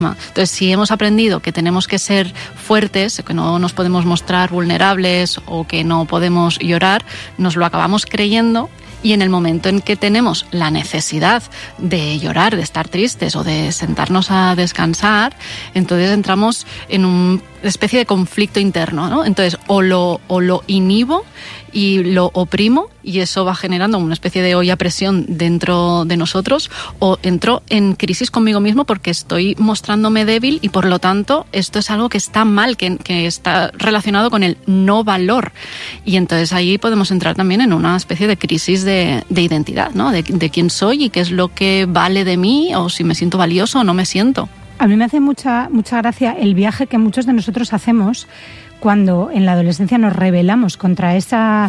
Entonces, si hemos aprendido que tenemos que ser fuertes, que no nos podemos mostrar vulnerables o que no podemos llorar, nos lo acabamos creyendo. Y en el momento en que tenemos la necesidad de llorar, de estar tristes o de sentarnos a descansar, entonces entramos en una especie de conflicto interno, ¿no? Entonces, o lo inhibo y lo oprimo, y eso va generando una especie de olla a presión dentro de nosotros, o entro en crisis conmigo mismo porque estoy mostrándome débil y por lo tanto esto es algo que está mal, que está relacionado con el no valor. Y entonces ahí podemos entrar también en una especie de crisis de identidad, ¿no? De quién soy y qué es lo que vale de mí, o si me siento valioso o no me siento. A mí me hace mucha gracia el viaje que muchos de nosotros hacemos cuando en la adolescencia nos rebelamos contra esa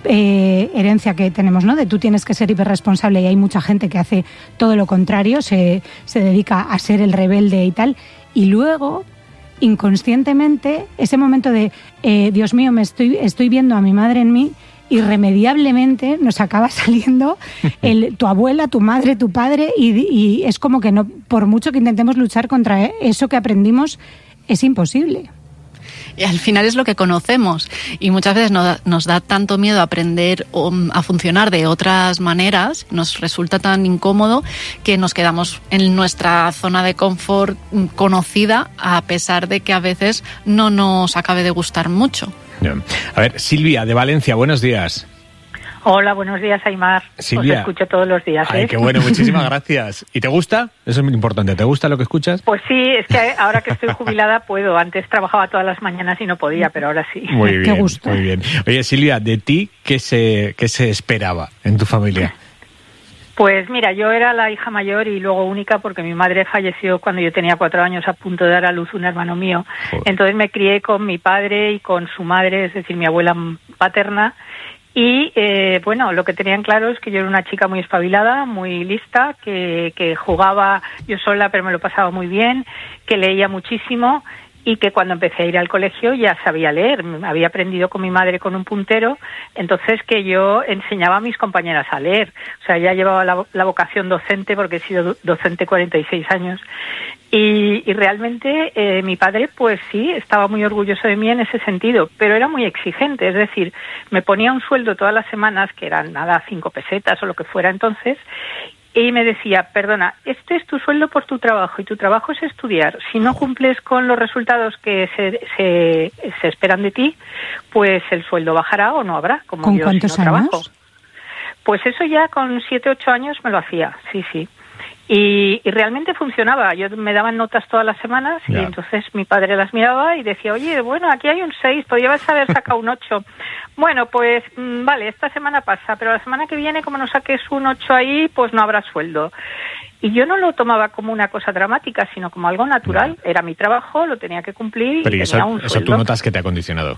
herencia que tenemos, ¿no? De tú tienes que ser hiperresponsable, y hay mucha gente que hace todo lo contrario, se dedica a ser el rebelde y tal, y luego inconscientemente ese momento de Dios mío, estoy viendo a mi madre en mí, irremediablemente nos acaba saliendo tu abuela, tu madre, tu padre, y es como que no, por mucho que intentemos luchar contra eso que aprendimos, es imposible. Y al final es lo que conocemos, y muchas veces nos da tanto miedo aprender a funcionar de otras maneras, nos resulta tan incómodo que nos quedamos en nuestra zona de confort conocida, a pesar de que a veces no nos acabe de gustar mucho. A ver, Silvia, de Valencia, buenos días. Hola, buenos días, Aimar. Silvia. Os escucho todos los días. Ay, qué bueno, muchísimas gracias. ¿Y te gusta? Eso es muy importante. ¿Te gusta lo que escuchas? Pues sí, es que ahora que estoy jubilada puedo. Antes trabajaba todas las mañanas y no podía, pero ahora sí. Muy bien, qué gusto. Muy bien. Oye, Silvia, ¿de ti qué se esperaba en tu familia? Pues mira, yo era la hija mayor y luego única, porque mi madre falleció cuando yo tenía 4 años, a punto de dar a luz un hermano mío. Joder. Entonces me crié con mi padre y con su madre, es decir, mi abuela paterna. Y bueno, lo que tenían claro es que yo era una chica muy espabilada, muy lista, que jugaba yo sola pero me lo pasaba muy bien, que leía muchísimo, y que cuando empecé a ir al colegio ya sabía leer. Había aprendido con mi madre con un puntero, entonces que yo enseñaba a mis compañeras a leer. O sea, ya llevaba la vocación docente, porque he sido docente 46 años. Y realmente mi padre, pues sí, estaba muy orgulloso de mí en ese sentido, pero era muy exigente. Es decir, me ponía un sueldo todas las semanas, que eran 5 pesetas o lo que fuera entonces, y me decía, perdona, este es tu sueldo por tu trabajo, y tu trabajo es estudiar. Si no cumples con los resultados que se esperan de ti, pues el sueldo bajará o no habrá, como ¿Con yo cuántos si no años? trabajo. Pues eso ya con 7, 8 años me lo hacía, sí. Y realmente funcionaba. Yo me daban notas todas las semanas, y entonces mi padre las miraba y decía, oye, bueno, aquí hay un 6, podrías haber sacado un 8. Bueno, pues vale, esta semana pasa, pero la semana que viene, como no saques un 8 ahí, pues no habrá sueldo. Y yo no lo tomaba como una cosa dramática, sino como algo natural. Era mi trabajo, lo tenía que cumplir, pero y tenía un sueldo. Eso tú notas que te ha condicionado.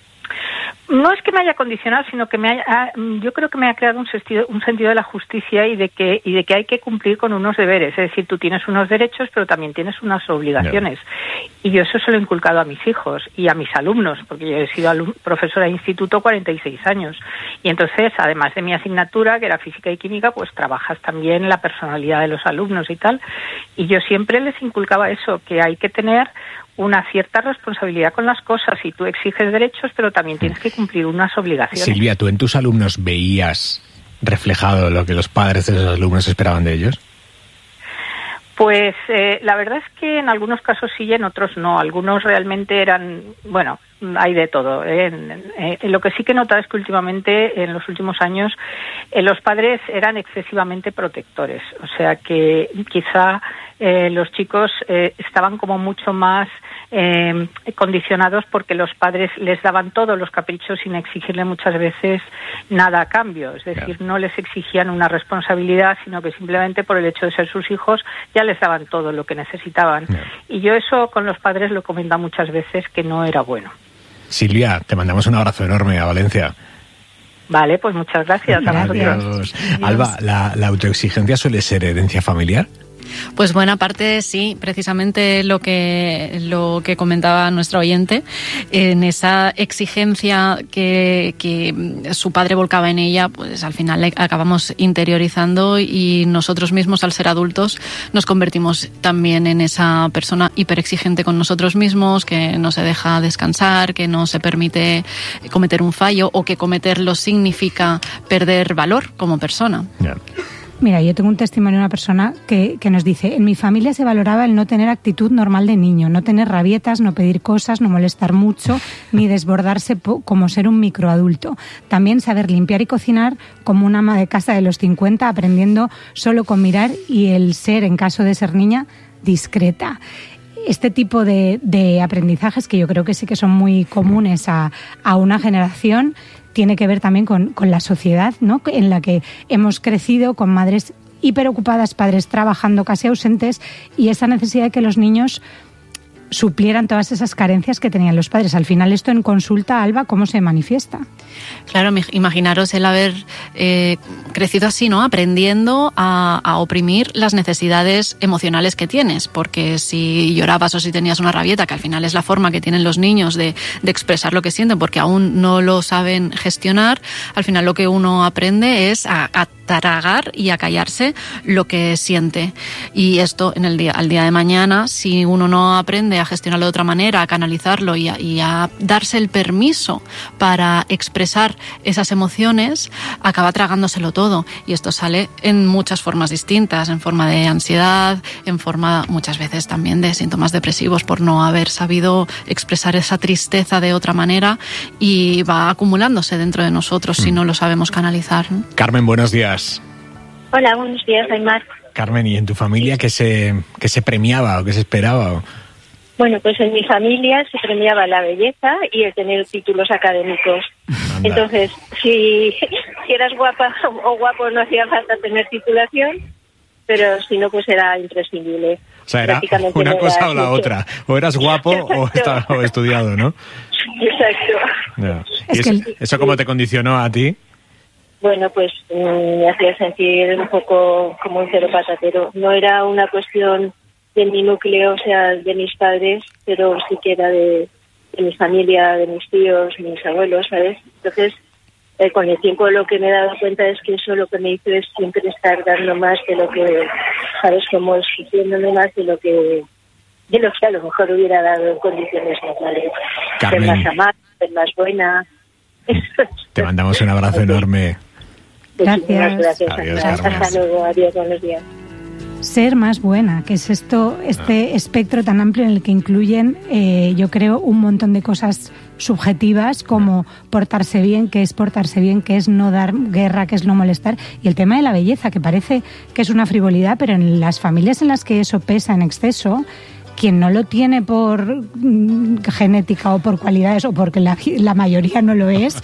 No es que me haya condicionado, sino que yo creo que me ha creado un sentido de la justicia y de que hay que cumplir con unos deberes. Es decir, tú tienes unos derechos, pero también tienes unas obligaciones. Y yo eso se lo he inculcado a mis hijos y a mis alumnos, porque yo he sido profesora de instituto 46 años. Y entonces, además de mi asignatura, que era física y química, pues trabajas también la personalidad de los alumnos y tal. Y yo siempre les inculcaba eso, que hay que tener una cierta responsabilidad con las cosas, y tú exiges derechos, pero también tienes que cumplir unas obligaciones. Silvia, ¿tú en tus alumnos veías reflejado lo que los padres de esos alumnos esperaban de ellos? Pues la verdad es que en algunos casos sí y en otros no. Algunos realmente eran, bueno, hay de todo. Lo que sí que he notado es que últimamente, en los últimos años, los padres eran excesivamente protectores. O sea que quizá los chicos estaban como mucho más condicionados, porque los padres les daban todos los caprichos sin exigirle muchas veces nada a cambio. Es decir, no les exigían una responsabilidad, sino que simplemente por el hecho de ser sus hijos ya les daban todo lo que necesitaban. Y yo eso con los padres lo he comentado muchas veces, que no era bueno. Silvia, te mandamos un abrazo enorme a Valencia. Vale, pues muchas gracias. Adiós. Alba, ¿la autoexigencia suele ser herencia familiar? Pues buena parte sí, precisamente lo que comentaba nuestro oyente, en esa exigencia que su padre volcaba en ella, pues al final la acabamos interiorizando y nosotros mismos, al ser adultos, nos convertimos también en esa persona hiperexigente con nosotros mismos, que no se deja descansar, que no se permite cometer un fallo, o que cometerlo significa perder valor como persona. Yeah. Mira, yo tengo un testimonio de una persona que nos dice: en mi familia se valoraba el no tener actitud normal de niño, no tener rabietas, no pedir cosas, no molestar mucho, ni desbordarse como ser un microadulto. También saber limpiar y cocinar como una ama de casa de los 50, aprendiendo solo con mirar, y el ser, en caso de ser niña, discreta. Este tipo de aprendizajes, que yo creo que sí que son muy comunes a una generación, tiene que ver también con la sociedad, ¿no?, en la que hemos crecido con madres hiperocupadas, padres trabajando casi ausentes, y esa necesidad de que los niños suplieran todas esas carencias que tenían los padres. Al final, esto en consulta, Alba, ¿cómo se manifiesta? Claro, imaginaros el haber crecido así, ¿no? Aprendiendo a oprimir las necesidades emocionales que tienes, porque si llorabas o si tenías una rabieta, que al final es la forma que tienen los niños de expresar lo que sienten, porque aún no lo saben gestionar, al final lo que uno aprende es a tragar y a callarse lo que siente. Y esto al día de mañana, si uno no aprende a gestionarlo de otra manera, a canalizarlo y a darse el permiso para expresar esas emociones, acaba tragándoselo todo. Y esto sale en muchas formas distintas, en forma de ansiedad, en forma muchas veces también de síntomas depresivos por no haber sabido expresar esa tristeza de otra manera, y va acumulándose dentro de nosotros si no lo sabemos canalizar, ¿no? Carmen, buenos días. Hola, buenos días, Aymar. Carmen, ¿y en tu familia qué se premiaba o qué se esperaba? Bueno, pues en mi familia se premiaba la belleza y el tener títulos académicos. Anda. Entonces, si eras guapa o guapo, no hacía falta tener titulación, pero si no, pues era imprescindible. O sea, era una cosa o la otra. O eras guapo o estudiado, ¿no? Exacto. No. ¿Y eso cómo te condicionó a ti? Bueno, pues me hacía sentir un poco como un cero patatero. No era una cuestión de mi núcleo, o sea, de mis padres, pero sí que era de mi familia, de mis tíos, mis abuelos, ¿sabes? Entonces, con el tiempo lo que me he dado cuenta es que eso lo que me hizo es siempre estar dando más de lo que, ¿sabes? Como exigiéndome más de lo que a lo mejor hubiera dado en condiciones normales. Carmen, Ser más amable, ser más buena. Te mandamos un abrazo enorme. Gracias. Adiós, Hasta luego. Adiós, buenos días. Ser más buena, que es este espectro tan amplio en el que incluyen, yo creo, un montón de cosas subjetivas, como portarse bien, que es no dar guerra, que es no molestar, y el tema de la belleza, que parece que es una frivolidad, pero en las familias en las que eso pesa en exceso, quien no lo tiene por genética o por cualidades, o porque la mayoría no lo es,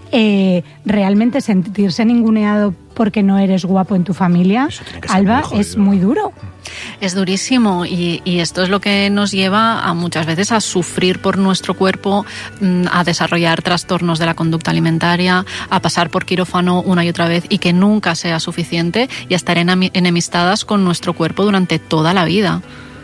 realmente sentirse ninguneado porque no eres guapo en tu familia, Alba, es muy duro. Es durísimo, y esto es lo que nos lleva a muchas veces a sufrir por nuestro cuerpo, a desarrollar trastornos de la conducta alimentaria, a pasar por quirófano una y otra vez y que nunca sea suficiente, y a estar enemistadas con nuestro cuerpo durante toda la vida.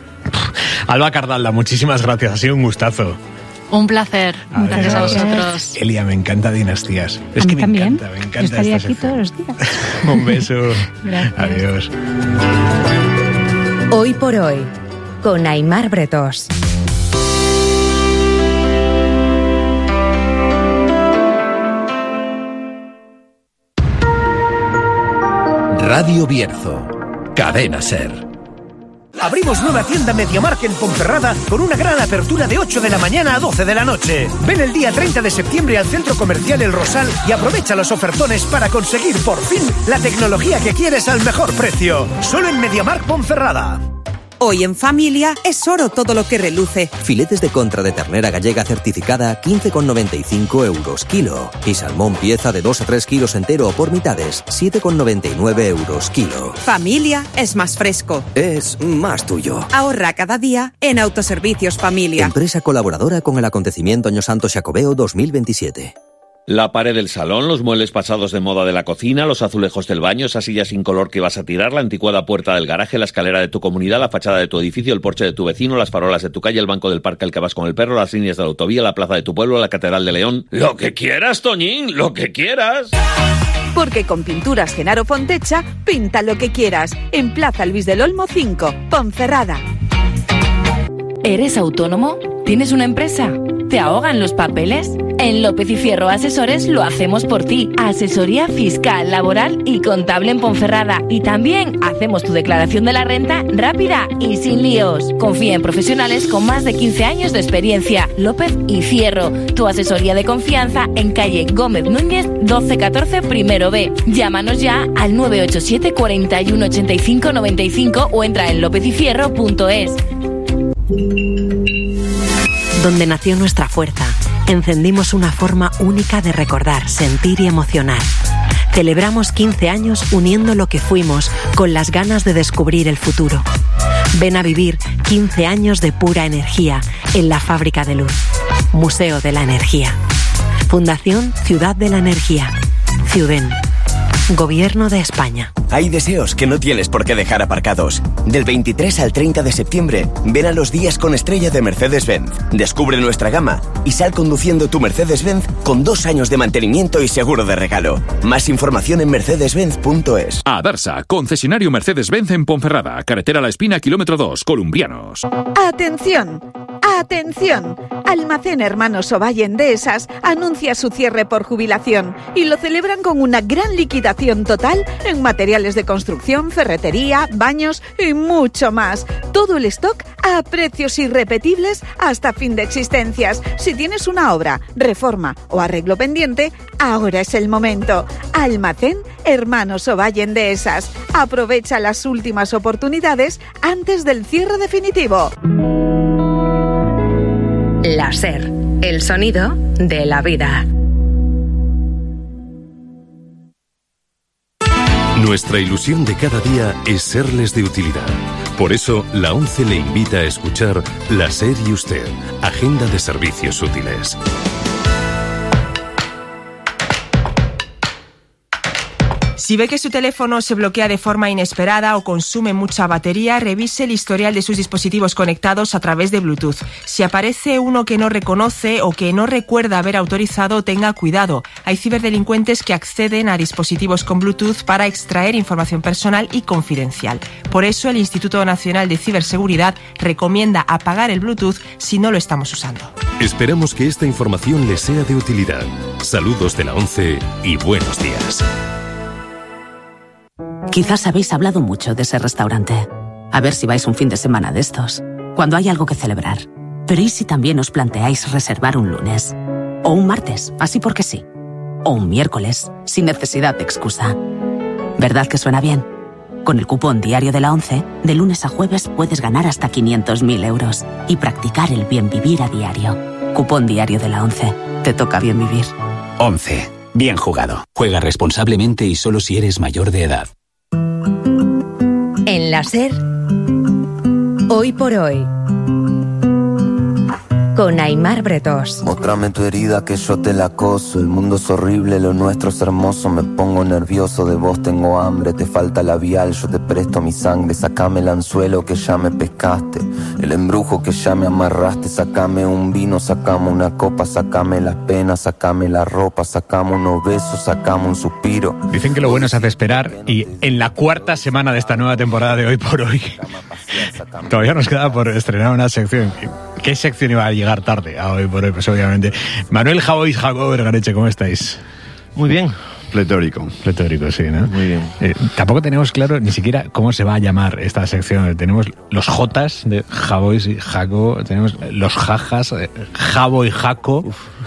Alba Cardalda, muchísimas gracias, ha sido un gustazo. Un placer. Gracias a vosotros. Elia, me encanta Dinastías. Es que también. Me encanta. Yo estaría aquí todos los días. Un beso. Gracias. Adiós. Hoy por hoy, con Aymar Bretós. Radio Bierzo, Cadena Ser. Abrimos nueva tienda MediaMarkt en Ponferrada con una gran apertura de 8 de la mañana a 12 de la noche. Ven el día 30 de septiembre al Centro Comercial El Rosal y aprovecha los ofertones para conseguir por fin la tecnología que quieres al mejor precio. Solo en MediaMarkt Ponferrada. Hoy en familia es oro todo lo que reluce. Filetes de contra de ternera gallega certificada 15,95 € kilo. Y salmón pieza de 2 a 3 kilos entero o por mitades 7,99 € kilo. Familia es más fresco. Es más tuyo. Ahorra cada día en Autoservicios Familia. Empresa colaboradora con el acontecimiento Año Santo Xacobeo 2027. La pared del salón, los muebles pasados de moda de la cocina, los azulejos del baño, esa silla sin color que vas a tirar, la anticuada puerta del garaje, la escalera de tu comunidad, la fachada de tu edificio, el porche de tu vecino, las farolas de tu calle, el banco del parque al que vas con el perro, las líneas de la autovía, la plaza de tu pueblo, la catedral de León. ¡Lo que quieras, Toñín! ¡Lo que quieras! Porque con Pinturas Genaro Fontecha, pinta lo que quieras. En Plaza Luis del Olmo 5, Ponferrada. ¿Eres autónomo? ¿Tienes una empresa? ¿Te ahogan los papeles? En López y Fierro Asesores lo hacemos por ti. Asesoría fiscal, laboral y contable en Ponferrada. Y también hacemos tu declaración de la renta rápida y sin líos. Confía en profesionales con más de 15 años de experiencia. López y Fierro, tu asesoría de confianza en calle Gómez Núñez 1214 Primero B. Llámanos ya al 987 41 85 95 o entra en lopezifierro.es. Donde nació nuestra fuerza, encendimos una forma única de recordar, sentir y emocionar. Celebramos 15 años uniendo lo que fuimos con las ganas de descubrir el futuro. Ven a vivir 15 años de pura energía en la Fábrica de Luz. Museo de la Energía. Fundación Ciudad de la Energía. Ciuden. Gobierno de España. Hay deseos que no tienes por qué dejar aparcados. Del 23 al 30 de septiembre, ven a los días con estrella de Mercedes-Benz. Descubre nuestra gama y sal conduciendo tu Mercedes-Benz con 2 años de mantenimiento y seguro de regalo. Más información en mercedes-benz.es. Adarsa, concesionario Mercedes-Benz en Ponferrada, carretera La Espina, kilómetro 2, Columbianos. ¡Atención! ¡Atención! Almacén Hermanos Ovalle Endesas anuncia su cierre por jubilación y lo celebran con una gran liquidación total en materiales de construcción, ferretería, baños y mucho más. Todo el stock a precios irrepetibles hasta fin de existencias. Si tienes una obra, reforma o arreglo pendiente, ahora es el momento. Almacén Hermanos Ovalle Endesas. Aprovecha las últimas oportunidades antes del cierre definitivo. La SER, el sonido de la vida. Nuestra ilusión de cada día es serles de utilidad. Por eso, la ONCE le invita a escuchar La SER y Usted, Agenda de Servicios Útiles. Si ve que su teléfono se bloquea de forma inesperada o consume mucha batería, revise el historial de sus dispositivos conectados a través de Bluetooth. Si aparece uno que no reconoce o que no recuerda haber autorizado, tenga cuidado. Hay ciberdelincuentes que acceden a dispositivos con Bluetooth para extraer información personal y confidencial. Por eso, el Instituto Nacional de Ciberseguridad recomienda apagar el Bluetooth si no lo estamos usando. Esperamos que esta información les sea de utilidad. Saludos de la ONCE y buenos días. Quizás habéis hablado mucho de ese restaurante. A ver si vais un fin de semana de estos, cuando hay algo que celebrar. Pero ¿y si también os planteáis reservar un lunes? O un martes, así porque sí. O un miércoles, sin necesidad de excusa. ¿Verdad que suena bien? Con el cupón diario de la ONCE, de lunes a jueves puedes ganar hasta 500.000 euros y practicar el bien vivir a diario. Cupón diario de la ONCE. Te toca bien vivir. ONCE. Bien jugado. Juega responsablemente y solo si eres mayor de edad. En la SER, Hoy por Hoy, con Aimar Bretós. Móstrame tu herida que yo te la coso. El mundo es horrible, lo nuestro es hermoso. Me pongo nervioso, de vos tengo hambre. Te falta labial, yo te presto mi sangre. Sácame el anzuelo que ya me pescaste, el embrujo que ya me amarraste. Sácame un vino, sácame una copa. Sácame las penas, sácame la ropa. Sácame unos besos, sácame un suspiro. Dicen que lo bueno se hace esperar. Y en la 4ª semana de esta nueva temporada de Hoy por Hoy todavía nos queda por estrenar una sección. ¿Qué sección iba a llegar tarde a Hoy por Hoy? Pues obviamente. Manuel Jabo y Jacobo Bergareche, ¿cómo estáis? Muy bien. Pletórico. Pletórico, sí, ¿no? Muy bien. Tampoco tenemos claro ni siquiera cómo se va a llamar esta sección. Tenemos los Jotas de Jabo y Jaco, tenemos los Jajas, Jabo y Jaco.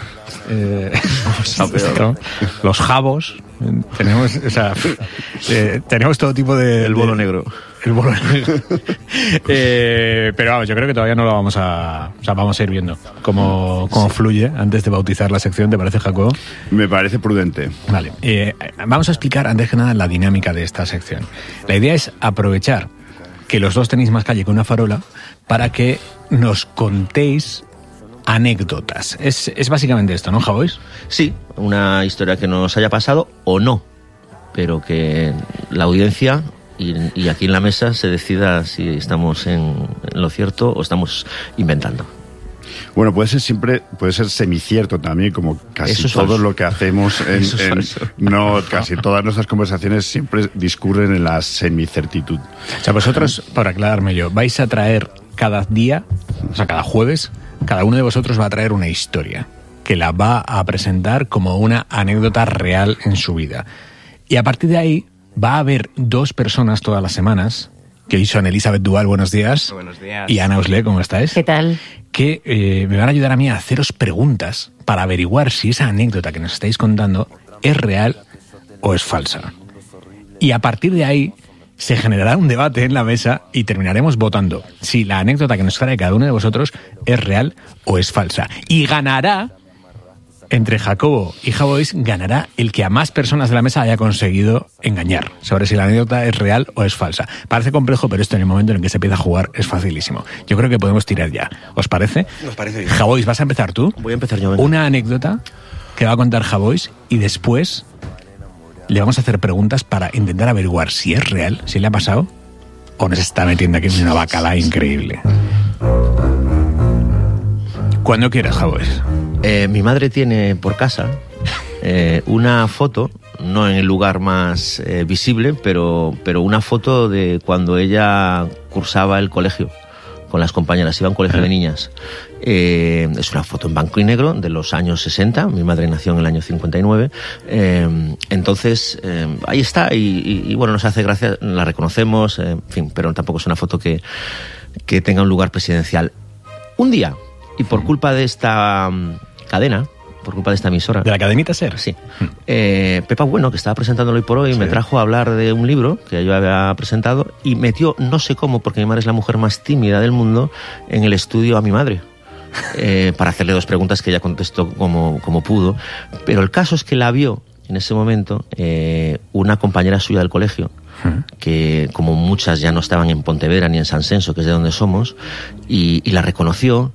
Los Jabos. Tenemos, o sea, tenemos todo tipo de... El bolo negro. El bolo negro. Pero vamos, yo creo que todavía no lo vamos a... O sea, vamos a ir viendo cómo fluye antes de bautizar la sección. ¿Te parece, Jacobo? Me parece prudente. Vale. Vamos a explicar antes que nada la dinámica de esta sección. La idea es aprovechar que los dos tenéis más calle que una farola para que nos contéis anécdotas. Es básicamente esto, ¿no, Javois? Sí, una historia que nos haya pasado o no, pero que la audiencia y aquí en la mesa se decida si estamos en lo cierto o estamos inventando. Bueno, puede ser semicierto también, como casi Eso es todo falso. lo que hacemos casi todas nuestras conversaciones siempre discurren en la semicertitud. O sea, vosotros, para aclararme yo, vais a traer cada día, o sea, cada jueves, cada uno de vosotros va a traer una historia que la va a presentar como una anécdota real en su vida. Y a partir de ahí va a haber dos personas todas las semanas, que hoy son Elisabeth Duval, buenos días. Buenos días. Y Ana Oslé, ¿cómo estáis? ¿Qué tal? Que me van a ayudar a mí a haceros preguntas para averiguar si esa anécdota que nos estáis contando es real o es falsa. Y a partir de ahí se generará un debate en la mesa y terminaremos votando si la anécdota que nos trae cada uno de vosotros es real o es falsa. Y ganará, entre Jacobo y Javois, ganará el que a más personas de la mesa haya conseguido engañar sobre si la anécdota es real o es falsa. Parece complejo, pero esto en el momento en el que se empieza a jugar es facilísimo. Yo creo que podemos tirar ya. ¿Os parece? Nos parece bien. Javois, ¿vas a empezar tú? Voy a empezar yo. Venga. Una anécdota que va a contar Javois y después le vamos a hacer preguntas para intentar averiguar si es real, si le ha pasado o nos está metiendo aquí en una bacala increíble. Cuando quieras, Javois. Mi madre tiene por casa una foto, no en el lugar más visible, pero una foto de cuando ella cursaba el colegio con las compañeras, iba a un colegio de niñas. Es una foto en blanco y negro de los años 60, mi madre nació en el año 59, entonces ahí está y bueno, nos hace gracia, la reconocemos, en fin, pero tampoco es una foto que tenga un lugar presidencial. Un día, y por culpa de esta cadena, por culpa de esta emisora... ¿De la cadenita SER? Sí. Pepa Bueno, que estaba presentándolo hoy por hoy, me trajo a hablar de un libro que yo había presentado y metió, no sé cómo, porque mi madre es la mujer más tímida del mundo, en el estudio a mi madre. Para hacerle dos preguntas que ella contestó como pudo. Pero el caso es que la vio en ese momento una compañera suya del colegio, que como muchas ya no estaban en Pontevedra ni en San Senso, que es de donde somos, y la reconoció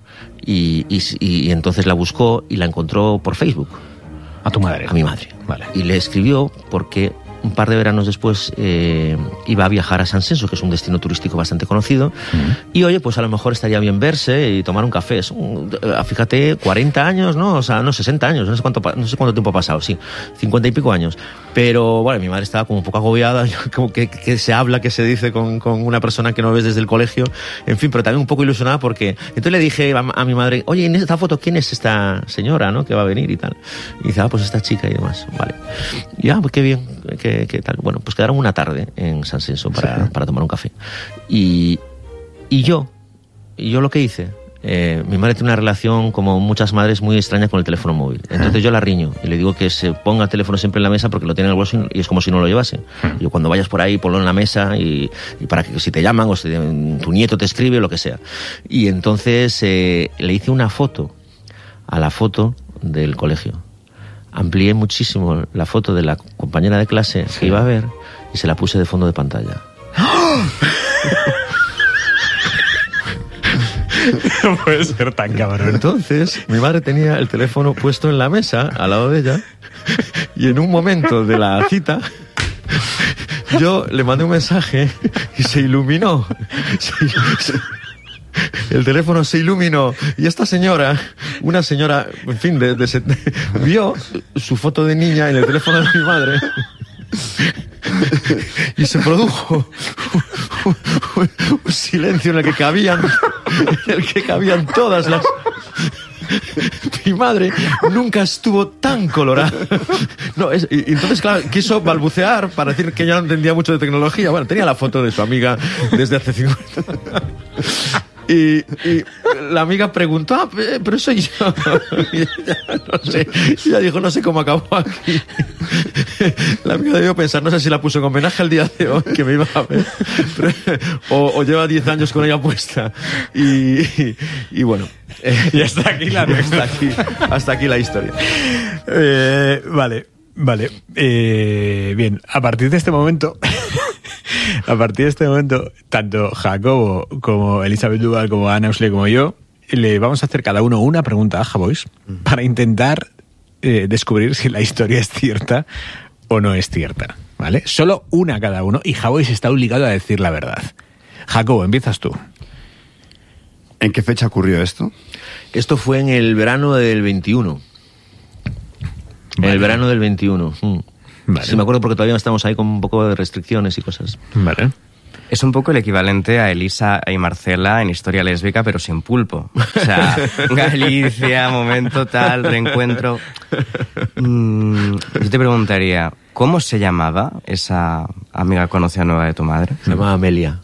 y entonces la buscó y la encontró por Facebook. ¿A tu madre? A mi madre. Vale. Y le escribió porque un par de veranos después iba a viajar a San Senso, que es un destino turístico bastante conocido, y oye, pues a lo mejor estaría bien verse y tomar un café. Fíjate, 40 años, ¿no? O sea, no, 60 años, no sé cuánto tiempo ha pasado, sí, 50 y pico años. Pero bueno, mi madre estaba como un poco agobiada, como que se habla, que se dice con una persona que no ves desde el colegio, en fin, pero también un poco ilusionada porque... Entonces le dije a mi madre, oye, en esta foto, ¿quién es esta señora, no? Que va a venir y tal. Y dice, pues esta chica y demás, vale. Y pues qué bien, qué tal. Bueno, pues quedaron una tarde en San Senso para tomar un café. Y yo lo que hice, mi madre tiene una relación, como muchas madres, muy extraña con el teléfono móvil. Entonces yo la riño y le digo que se ponga el teléfono siempre en la mesa porque lo tiene en el bolso y es como si no lo llevase. Yo, cuando vayas por ahí, ponlo en la mesa y para que si te llaman o si tu nieto te escribe o lo que sea. Y entonces le hice una foto a la foto del colegio. Amplié muchísimo la foto de la compañera de clase que iba a ver y se la puse de fondo de pantalla. No puede ser tan cabrón. Entonces, mi madre tenía el teléfono puesto en la mesa, al lado de ella, y en un momento de la cita, yo le mandé un mensaje y se iluminó. El teléfono se iluminó y esta señora, una señora, en fin, vio su foto de niña en el teléfono de mi madre y se produjo un silencio en el que cabían todas las... Mi madre nunca estuvo tan colorada. No, entonces, claro, quiso balbucear para decir que ya no entendía mucho de tecnología. Bueno, tenía la foto de su amiga desde hace 50 y la amiga preguntó, pero soy yo. Y ella, no sé, ella dijo, no sé cómo acabó aquí. La amiga debió pensar, no sé si la puso en homenaje al día de hoy, que me iba a ver, o lleva 10 años con ella puesta. Y bueno. Y hasta aquí la hasta aquí la historia. Vale. Bien, a partir de este momento, tanto Jacobo como Elisabeth Duval, como Ana Oslé, como yo, le vamos a hacer cada uno una pregunta a Javois para intentar descubrir si la historia es cierta o no es cierta, ¿vale? Solo una cada uno y Javois está obligado a decir la verdad. Jacobo, empiezas tú. ¿En qué fecha ocurrió esto? Esto fue en el verano del 21. En el verano del 21. Vale. Sí, me acuerdo porque todavía estamos ahí con un poco de restricciones y cosas. Vale. Es un poco el equivalente a Elisa y Marcela en Historia Lésbica, pero sin pulpo. O sea, Galicia, momento tal, reencuentro. Yo te preguntaría, ¿cómo se llamaba esa amiga conocida nueva de tu madre? Se llamaba Amelia.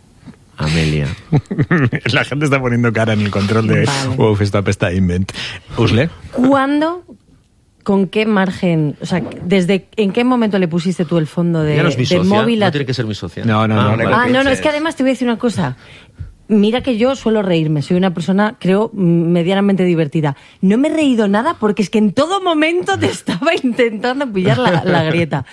La gente está poniendo cara en el control de esta pesta invent. ¿Usle? ¿Cuándo? ¿Con qué margen? O sea, ¿en qué momento le pusiste tú el fondo de, ya no es mi socia, móvil? No tiene que ser mi socia. No, es que además te voy a decir una cosa. Mira que yo suelo reírme, soy una persona, creo, medianamente divertida. No me he reído nada porque es que en todo momento te estaba intentando pillar la grieta.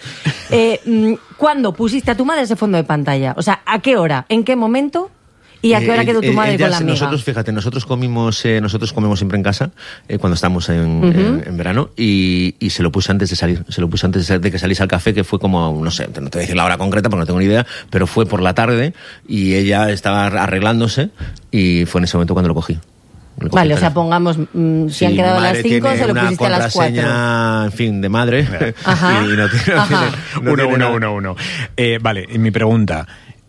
¿Cuándo pusiste a tu madre ese fondo de pantalla? O sea, ¿a qué hora? ¿En qué momento? ¿Y a qué hora quedó tu madre con la amiga? Nosotros comemos siempre en casa cuando estamos en verano y se lo puse antes de salir. Se lo puse antes de que saliese al café, que fue como, no sé, no te voy a decir la hora concreta porque no tengo ni idea, pero fue por la tarde y ella estaba arreglándose y fue en ese momento cuando lo cogí. Vale, o sea, pongamos, si han quedado a las 5, se lo pusiste a las 4. En fin, de madre. Ajá. Y no tiene 1. Vale, y mi pregunta...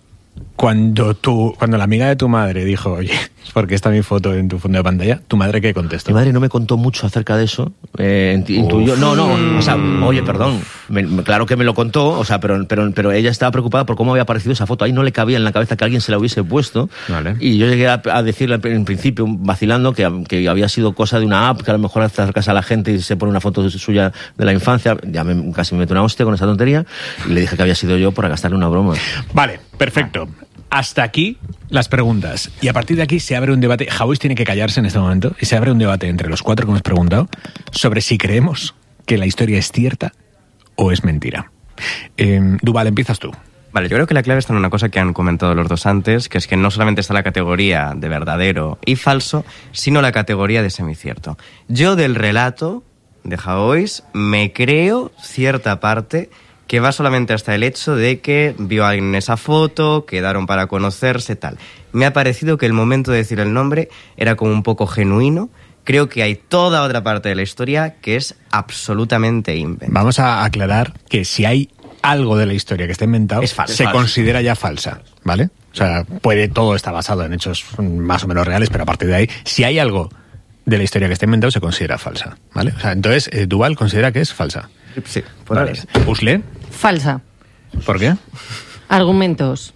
Cuando la amiga de tu madre dijo, oye, ¿por qué está mi foto en tu fondo de pantalla? ¿Tu madre qué contestó? Mi madre no me contó mucho acerca de eso. Intuyó, o sea, oye, perdón, claro que me lo contó, o sea, pero ella estaba preocupada por cómo había aparecido esa foto. Ahí no le cabía en la cabeza que alguien se la hubiese puesto. Vale. Y yo llegué a decirle en principio, vacilando, que había sido cosa de una app, que a lo mejor acercas a la gente y se pone una foto suya de la infancia. Ya casi me meto una hostia con esa tontería y le dije que había sido yo por gastarle una broma. Vale, perfecto. Hasta aquí las preguntas. Y a partir de aquí se abre un debate. Javois tiene que callarse en este momento. Y se abre un debate entre los 4 que hemos preguntado sobre si creemos que la historia es cierta o es mentira. Duval, empiezas tú. Vale, yo creo que la clave está en una cosa que han comentado los dos antes, que es que no solamente está la categoría de verdadero y falso, sino la categoría de semicierto. Yo del relato de Javois me creo cierta parte que va solamente hasta el hecho de que vio a alguien en esa foto, quedaron para conocerse, tal. Me ha parecido que el momento de decir el nombre era como un poco genuino. Creo que hay toda otra parte de la historia que es absolutamente invento. Vamos a aclarar que si hay algo de la historia que está inventado, se considera ya falsa, ¿vale? O sea, todo está basado en hechos más o menos reales, pero a partir de ahí, si hay algo de la historia que está inventado, se considera falsa, ¿vale? O sea, entonces, Duval considera que es falsa. Sí, vale. ¿Usle? Falsa. ¿Por qué? Argumentos.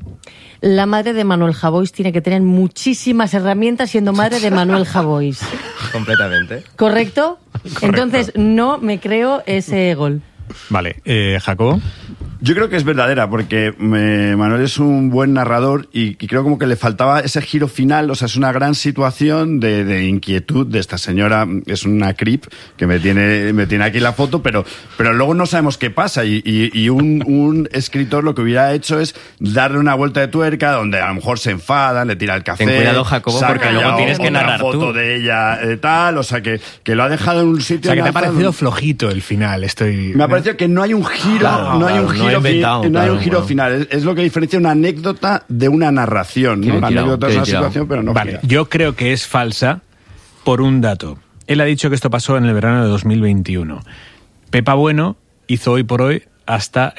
La madre de Manuel Javois tiene que tener muchísimas herramientas siendo madre de Manuel Javois. Completamente. ¿Correcto? Entonces, no me creo ese gol. Vale, Jacobo. Yo creo que es verdadera, porque Manuel es un buen narrador y creo como que le faltaba ese giro final. O sea, es una gran situación de inquietud de esta señora. Es una creep que me tiene aquí la foto, pero luego no sabemos qué pasa. Y un escritor lo que hubiera hecho es darle una vuelta de tuerca donde a lo mejor se enfada, le tira el café. Ten cuidado, Jacobo, porque luego tienes que narrar foto tú. De ella, tal. O sea, que lo ha dejado en un sitio. O sea, que te ha parecido flojito el final. Me ha parecido que no hay un giro, no hay un giro final. Es lo que diferencia una anécdota de una narración, ¿no? Una anécdota es una situación, pero no. Vale, yo creo que es falsa por un dato. Él ha dicho que esto pasó en el verano de 2021. Pepa Bueno hizo Hoy por Hoy hasta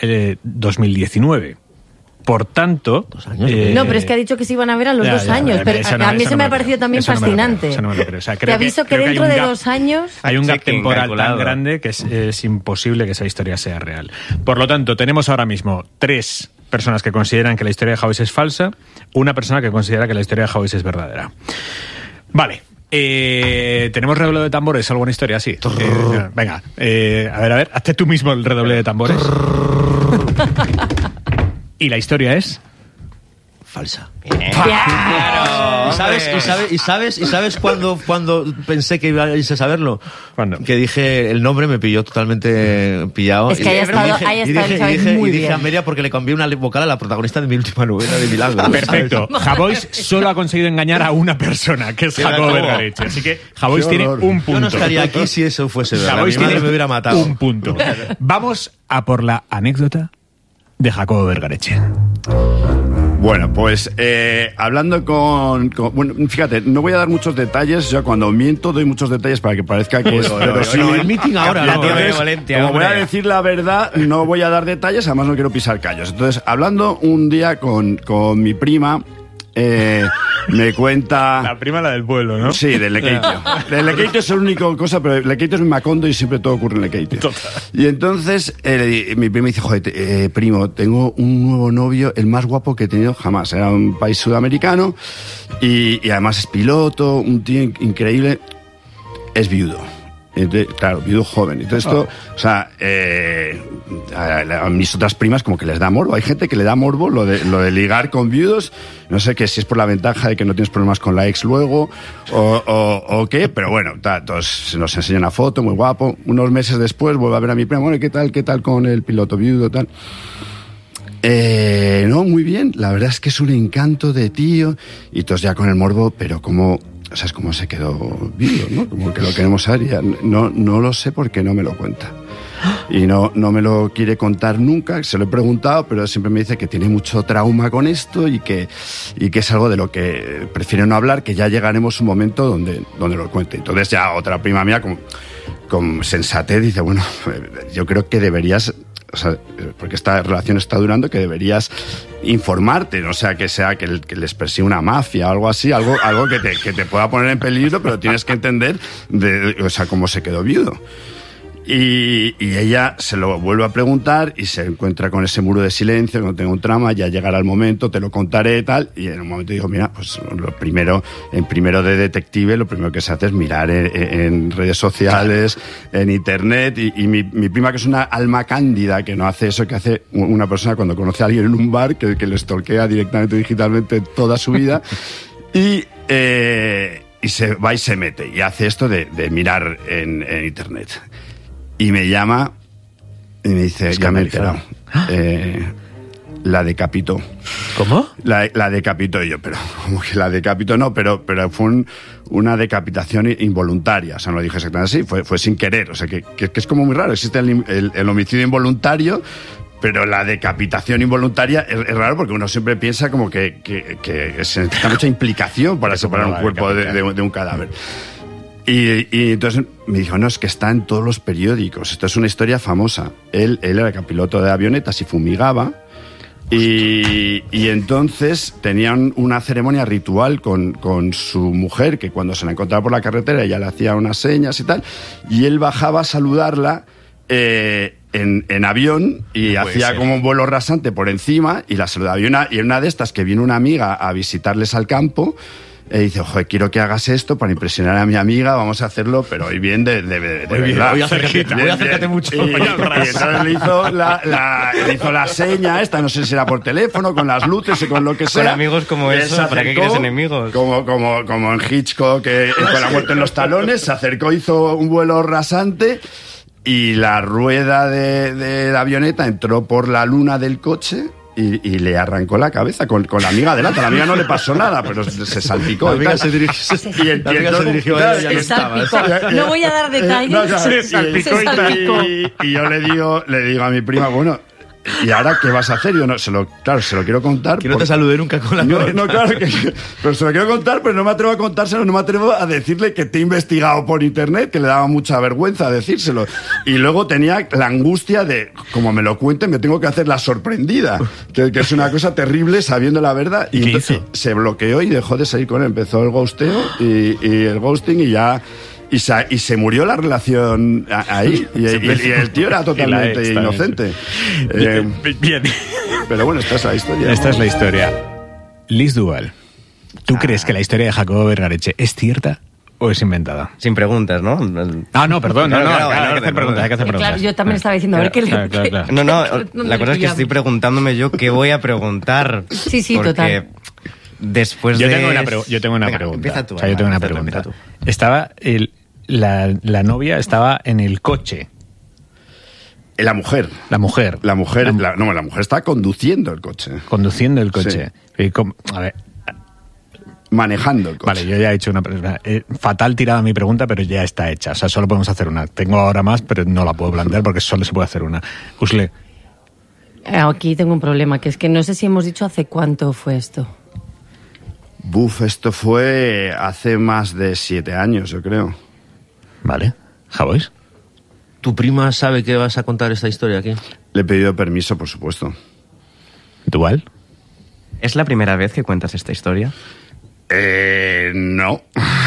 2019. Por tanto... no, pero es que ha dicho que se iban a ver a los 2 años. Pero a mí se me ha parecido también fascinante. Eso no me lo creo. O sea, te aviso que dentro de 2 años... Hay un gap temporal tan grande que es imposible que esa historia sea real. Por lo tanto, tenemos ahora mismo 3 personas que consideran que la historia de Javois es falsa, una persona que considera que la historia de Javois es verdadera. Vale. ¿Tenemos redoble de tambores? ¿Alguna historia así? Venga, a ver, hazte tú mismo el redoble de tambores. ¿Y la historia es? falsa. Claro, ¿Y sabes cuándo pensé que ibais a saberlo? ¿Cuándo? Que dije el nombre, me pilló totalmente pillado. Es que haya estado muy dije bien. a Meria porque le cambié una vocal a la protagonista de mi última novela de Milagro. Perfecto. Javois solo ha conseguido engañar a una persona, que es Jacobo Vergareche. Así que Javois tiene un punto. Yo no estaría aquí si eso fuese verdad. Javois Mi madre tiene me hubiera matado. un punto. Vamos a por la anécdota de Jacobo Vergareche. Bueno, pues hablando bueno, fíjate, no voy a dar muchos detalles. Yo cuando miento doy muchos detalles para que parezca que es verosímil. No, el meeting ahora, Entonces, la tía Valentia, como voy a hombre. decir la verdad, no voy a dar detalles, además no quiero pisar callos. Entonces, hablando un día con mi prima, me cuenta... La prima, la del pueblo, ¿no? Sí, del Lequeitio. Del Lequeitio es la única cosa, pero el Lequeitio es mi Macondo y siempre todo ocurre en Lequeitio. Y entonces mi prima dice, joder, primo, tengo un nuevo novio, el más guapo que he tenido jamás. Era un país sudamericano y además es piloto, un tío increíble. Es viudo. Entonces, claro, viudo joven. Entonces esto, o sea, a mis otras primas como que les da morbo. Hay gente que le da morbo lo de ligar con viudos. No sé que si es por la ventaja de que no tienes problemas con la ex luego o qué, pero bueno, todos nos enseñan una foto, muy guapo. Unos meses después vuelvo a ver a mi prima, bueno, ¿qué tal con el piloto viudo, tal? No, muy bien. La verdad es que es un encanto de tío. Y todos ya con el morbo, pero como... O sea, es como se quedó vivo, ¿no? Como que lo queremos saber y ya no lo sé porque no me lo cuenta. Y no me lo quiere contar nunca, se lo he preguntado, pero siempre me dice que tiene mucho trauma con esto y que es algo de lo que prefiere no hablar, que ya llegaremos un momento donde lo cuente. Entonces ya otra prima mía con sensatez dice, bueno, yo creo que deberías... O sea, porque esta relación está durando, que deberías informarte, no sea que les persiga una mafia o algo así, algo que te pueda poner en peligro, pero tienes que entender o sea, cómo se quedó viudo. Y ella se lo vuelve a preguntar y se encuentra con ese muro de silencio, no tengo un trama, ya llegará el momento, te lo contaré y tal. Y en un momento digo, mira, pues en primero de detective, lo primero que se hace es mirar en redes sociales, en internet. Y mi prima, que es una alma cándida, que no hace eso que hace una persona cuando conoce a alguien en un bar, que le stalkea directamente digitalmente toda su vida. Y se va y se mete y hace esto de mirar en internet. Y me llama y me dice, ya me he enterado. La decapitó. ¿Cómo? La decapitó. Y yo, pero como que la decapitó, no, pero fue una decapitación involuntaria. O sea, no lo dije exactamente así, fue sin querer. O sea, que es como muy raro. Existe el homicidio involuntario, pero la decapitación involuntaria es raro porque uno siempre piensa como que se necesita mucha implicación para separar un cuerpo de un cadáver. Y entonces me dijo, no, es que está en todos los periódicos, esto es una historia famosa. Él era piloto de avionetas y fumigaba, y entonces tenían una ceremonia ritual con su mujer, que cuando se la encontraba por la carretera ella le hacía unas señas y tal, y él bajaba a saludarla en avión y hacía como un vuelo rasante por encima y la saludaba. Y en una de estas que viene una amiga a visitarles al campo, dice, joder, quiero que hagas esto para impresionar a mi amiga, vamos a hacerlo, pero hoy bien de verdad. Hoy acércate mucho. Y entonces le hizo la seña esta, no sé si era por teléfono, con las luces y con lo que sea. Con amigos como eso, ¿para qué quieres enemigos? Como en Hitchcock, con la muerte en los talones, se acercó, hizo un vuelo rasante y la rueda de la avioneta entró por la luna del coche. Y le arrancó la cabeza con la amiga delante. A la amiga no le pasó nada, pero se salpicó. La amiga se dirigió a ella, ya no estaba. No voy a dar detalles. Se salpicó. Y yo le digo a mi prima, bueno, ¿y ahora qué vas a hacer? Yo se lo quiero contar. Que no te saludé nunca con la cabeza. No, claro pero se lo quiero contar, pero no me atrevo a contárselo, no me atrevo a decirle que te he investigado por internet, que le daba mucha vergüenza decírselo. Y luego tenía la angustia de, como me lo cuenten, me tengo que hacer la sorprendida, que es una cosa terrible sabiendo la verdad. Y entonces se bloqueó y dejó de salir con él. Empezó el ghosteo y el ghosting y ya... Y se murió la relación ahí. Y el tío era totalmente inocente. Bien. Pero bueno, esta es la historia. Esta es la historia. Liz Duval, ¿tú crees que la historia de Jacobo Vergareche es cierta o es inventada? Sin preguntas, ¿no? No, perdón. No, hay que hacer preguntas. Claro, yo también estaba diciendo, a ver qué le... No, la cosa es que estoy preguntándome yo qué voy a preguntar. Sí, porque total. después yo de... tengo una Venga, pregunta. Empieza tú. O sea, yo tengo una pregunta. Estaba la novia estaba en el coche. La mujer. La mujer está conduciendo el coche. Conduciendo el coche. Sí. A ver. Manejando el coche. Vale, yo ya he hecho una pregunta. Fatal tirada mi pregunta, pero ya está hecha. O sea, solo podemos hacer una. Tengo ahora más, pero no la puedo plantear porque solo se puede hacer una. Usle. Aquí tengo un problema, que es que no sé si hemos dicho hace cuánto fue esto. Esto fue hace más de 7 años, yo creo. Vale. ¿Javois? ¿Tu prima sabe que vas a contar esta historia aquí? Le he pedido permiso, por supuesto. ¿Dual? ¿Es la primera vez que cuentas esta historia? No.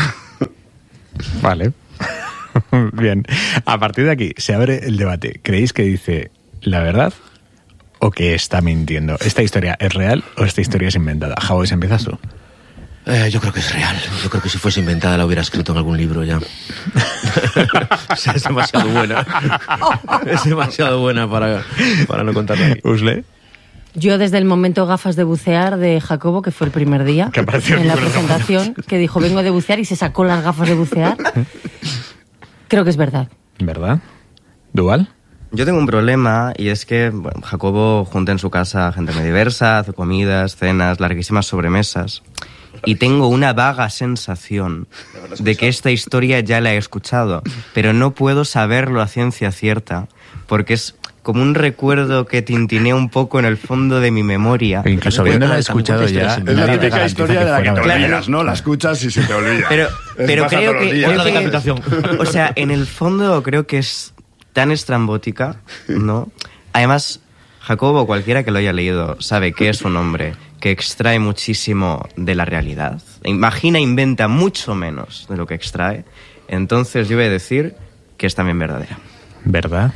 Vale. Bien. A partir de aquí se abre el debate. ¿Creéis que dice la verdad o que está mintiendo? ¿Esta historia es real o esta historia es inventada? Javois, ¿empiezas tú? Yo creo que es real. Yo creo que si fuese inventada la hubiera escrito en algún libro ya. O sea, es demasiado buena. Es demasiado buena para no contarla aquí. ¿Usle? Yo desde el momento gafas de bucear de Jacobo, que fue el primer día, en la presentación, que dijo vengo de bucear y se sacó las gafas de bucear, creo que es verdad. ¿Verdad? ¿Dual? Yo tengo un problema y es que Jacobo junta en su casa gente muy diversa, hace comidas, cenas, larguísimas sobremesas. Y tengo una vaga sensación de que esta historia ya la he escuchado, pero no puedo saberlo a ciencia cierta, porque es como un recuerdo que tintinea un poco en el fondo de mi memoria. Pero incluso habiéndola escuchado ya... Es la típica historia de la que te olvidas, ¿no? La escuchas y se te olvida. Pero creo que... O sea, en el fondo creo que es tan estrambótica, ¿no? Además, Jacobo, cualquiera que lo haya leído, sabe que es un hombre que extrae muchísimo de la realidad. Imagina, inventa mucho menos de lo que extrae. Entonces yo voy a decir que es también verdadera. ¿Verdad?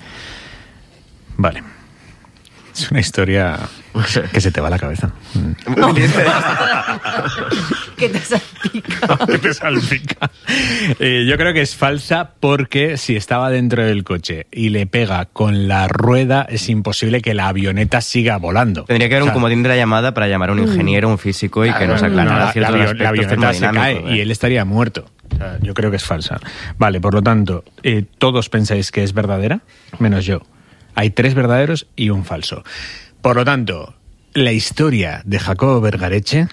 Vale. Es una historia que se te va a la cabeza. ¿Qué te salpica? ¿Qué te salpica? Yo creo que es falsa porque si estaba dentro del coche y le pega con la rueda, es imposible que la avioneta siga volando. Tendría que haber un comodín de la llamada para llamar a un ingeniero, un físico y que nos aclarara ciertos aspectos la avioneta se cae termodinámicos, y él estaría muerto. O sea, yo creo que es falsa. Vale, por lo tanto, todos pensáis que es verdadera, menos yo. Hay 3 verdaderos y un falso. Por lo tanto, la historia de Jacobo Vergareche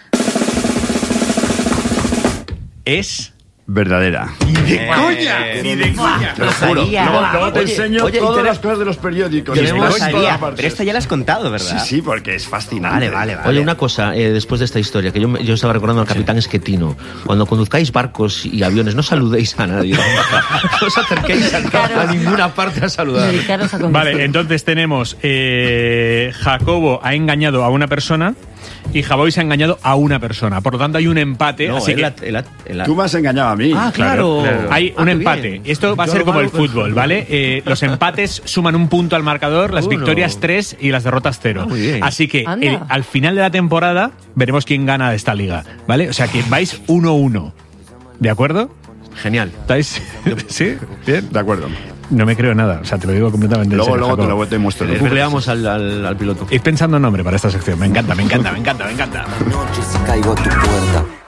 es... verdadera. ¡Ni de coña! ¡Ni de coña! Te lo juro. Luego te enseño todas las cosas de los periódicos. Pero esta ya la has contado, ¿verdad? Sí, porque es fascinante. Vale. Oye, una cosa, después de esta historia, que yo estaba recordando al capitán Esquetino. Cuando conduzcáis barcos y aviones, no saludéis a nadie. No os acerquéis a ninguna parte a saludar. Vale, entonces tenemos Jacobo ha engañado a una persona y Javois ha engañado a una persona. Por lo tanto, hay un empate. No, así que tú me has engañado a mí. Ah, claro. Hay un empate. Bien. Esto va a ser como el fútbol, ¿vale? Los empates suman un punto al marcador, las victorias 3 y las derrotas 0. Así que al final de la temporada veremos quién gana de esta liga, ¿vale? O sea que vais 1-1. ¿De acuerdo? Genial. ¿Estáis? ¿Sí? ¿Bien? De acuerdo. No me creo nada, o sea, te lo digo completamente en serio. Luego te lo demuestro. Googleamos al piloto. Ir pensando nombre para esta sección. Me encanta. Noche si caigo a tu puerta.